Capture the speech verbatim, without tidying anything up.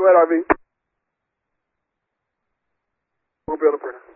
Go ahead, R V. We'll be able to print it.